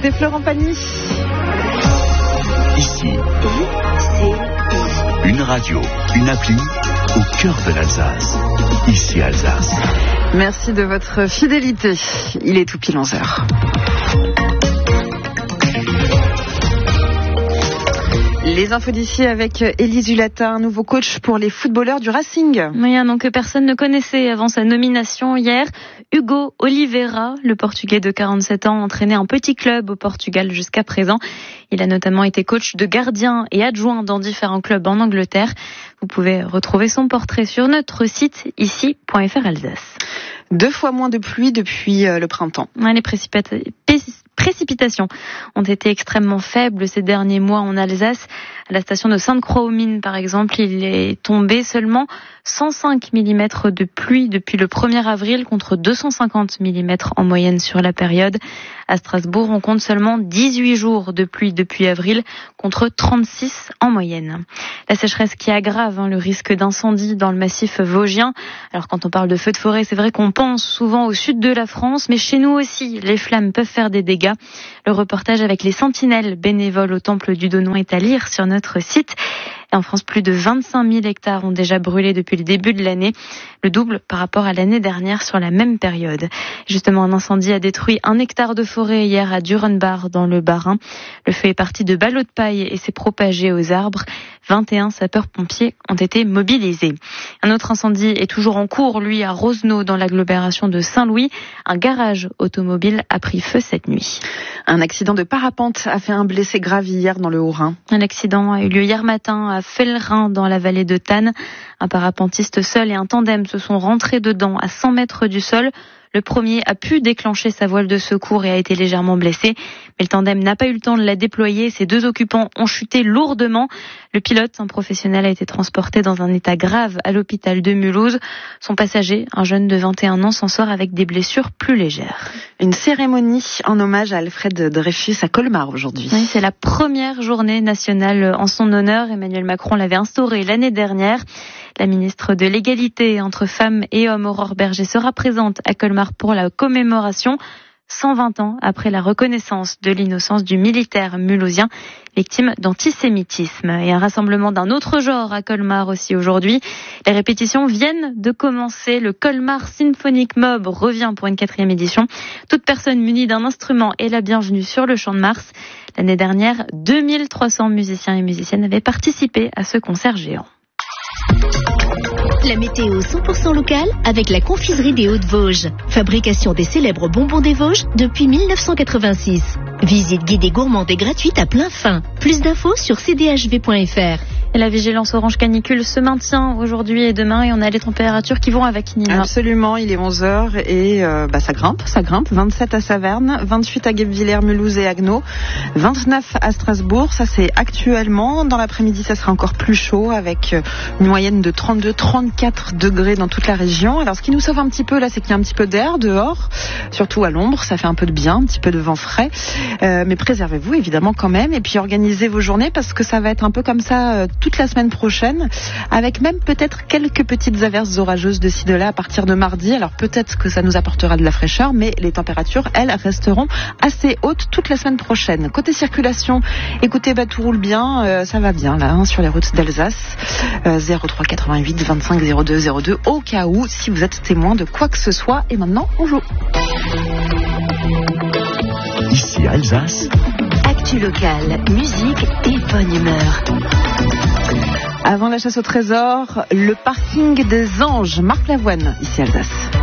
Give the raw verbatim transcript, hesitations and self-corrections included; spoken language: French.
C'était Florent Pagny. Ici, une radio, une appli au cœur de l'Alsace. Ici Alsace. Merci de votre fidélité. Il est tout pile onze heures. Les infos d'ici avec Élise Hulata, un nouveau coach pour les footballeurs du Racing. Oui, un nom que personne ne connaissait avant sa nomination hier. Hugo Oliveira, le Portugais de quarante-sept ans, entraînait un petit club au Portugal jusqu'à présent. Il a notamment été coach de gardien et adjoint dans différents clubs en Angleterre. Vous pouvez retrouver son portrait sur notre site ici point f r Alsace. Deux fois moins de pluie depuis le printemps. Ouais, les précipita- précipitations ont été extrêmement faibles ces derniers mois en Alsace. À la station de Sainte-Croix-aux-Mines, par exemple, il est tombé seulement cent cinq millimètres de pluie depuis le premier avril contre deux cent cinquante millimètres en moyenne sur la période. À Strasbourg, on compte seulement dix-huit jours de pluie depuis avril contre trente-six en moyenne. La sécheresse qui aggrave hein, le risque d'incendie dans le massif vosgien. Alors quand on parle de feux de forêt, c'est vrai qu'on pense souvent au sud de la France, mais chez nous aussi, les flammes peuvent faire des dégâts. Le reportage avec les sentinelles bénévoles au temple du Donon est à lire sur notre site. Et en France, plus de vingt-cinq mille hectares ont déjà brûlé depuis le début de l'année, le double par rapport à l'année dernière sur la même période. Justement, un incendie a détruit un hectare de forêt hier à Durenbach dans le Bas-Rhin. Le feu est parti de ballots de paille et s'est propagé aux arbres. vingt et un sapeurs-pompiers ont été mobilisés. Un autre incendie est toujours en cours, lui, à Rosenau, dans l'agglomération de Saint-Louis. Un garage automobile a pris feu cette nuit. Un accident de parapente a fait un blessé grave hier dans le Haut-Rhin. Un accident a eu lieu hier matin à Fellerin, dans la vallée de Tannes. Un parapentiste seul et un tandem se sont rentrés dedans à cent mètres du sol. Le premier a pu déclencher sa voile de secours et a été légèrement blessé. Mais le tandem n'a pas eu le temps de la déployer. Ses deux occupants ont chuté lourdement. Le pilote, un professionnel, a été transporté dans un état grave à l'hôpital de Mulhouse. Son passager, un jeune de vingt et un ans, s'en sort avec des blessures plus légères. Une cérémonie en hommage à Alfred Dreyfus à Colmar aujourd'hui. Oui, c'est la première journée nationale en son honneur. Emmanuel Macron l'avait instaurée l'année dernière. La ministre de l'égalité entre femmes et hommes, Aurore Berger, sera présente à Colmar pour la commémoration, cent vingt ans après la reconnaissance de l'innocence du militaire mulhousien, victime d'antisémitisme. Et un rassemblement d'un autre genre à Colmar aussi aujourd'hui. Les répétitions viennent de commencer. Le Colmar Symphonic Mob revient pour une quatrième édition. Toute personne munie d'un instrument est la bienvenue sur le Champ de Mars. L'année dernière, deux mille trois cents musiciens et musiciennes avaient participé à ce concert géant. La météo cent pour cent locale avec la confiserie des Hauts-de-Vosges. Fabrication des célèbres bonbons des Vosges depuis mille neuf cent quatre-vingt-six. Visite guidée gourmande et gratuite à plein fin. Plus d'infos sur c d h v point f r. Et la vigilance orange canicule se maintient aujourd'hui et demain et on a les températures qui vont avec Nina. Absolument, il est onze heures et euh, bah, ça grimpe, ça grimpe. vingt-sept à Saverne, vingt-huit à Guebwiller, Mulhouse et Haguenau, vingt-neuf à Strasbourg. Ça c'est actuellement. Dans l'après-midi, ça sera encore plus chaud avec une moyenne de trente-deux à trente-quatre degrés dans toute la région. Alors ce qui nous sauve un petit peu là, c'est qu'il y a un petit peu d'air dehors, surtout à l'ombre. Ça fait un peu de bien, un petit peu de vent frais. Euh, mais préservez-vous évidemment quand même et puis organisez vos journées parce que ça va être un peu comme ça euh, toute la semaine prochaine, avec même peut-être quelques petites averses orageuses de ci de là à partir de mardi. Alors peut-être que ça nous apportera de la fraîcheur, mais les températures, elles, resteront assez hautes toute la semaine prochaine. Côté circulation, écoutez, bah, tout roule bien, euh, ça va bien là, hein, sur les routes d'Alsace. Euh, zéro trois quatre-vingt-huit vingt-cinq zéro deux zéro deux au cas où, si vous êtes témoin de quoi que ce soit. Et maintenant, on joue. Ici Alsace. Actu locale, musique et bonne humeur. Avant la chasse au trésor, le parking des Anges, Marc Lavoine, ici Alsace.